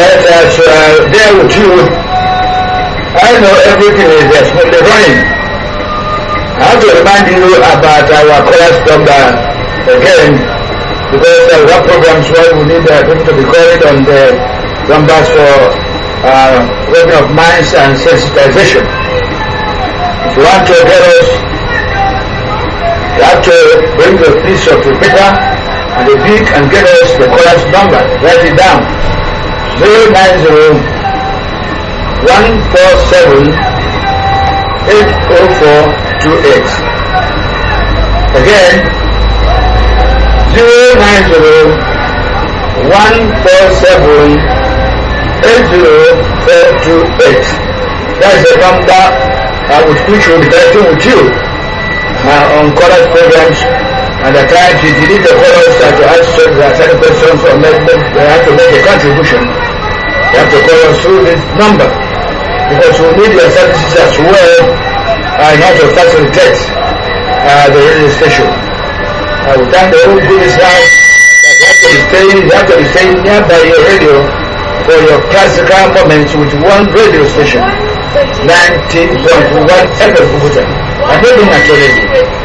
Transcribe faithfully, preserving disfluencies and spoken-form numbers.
Alright, as uh, there with you, I know everything is uh, smoothly running. I have to remind you about our class number again, because uh, we have programs where we need uh, people to be calling on the numbers for uh, working of minds and sensitization. If you want to get us, you have to bring a piece of paper and a beak and get us the class number. Write it down. zero nine zero one four seven eight zero four two eight. Again, zero nine zero one four seven eight zero four two eight. That's the number uh, with which we'll be connecting with you uh, on college programs. And at times you need the callers uh, to ask certain questions or make, make, they have to make a contribution. You have to call us through this number, because we need your services as well uh, in order to facilitate uh, the radio station. Uh, we thank the whole goodness now that you have to be staying, you have to be staying nearby your radio for your classical moments with one radio station, ninety point one F M. I'm not doing that already.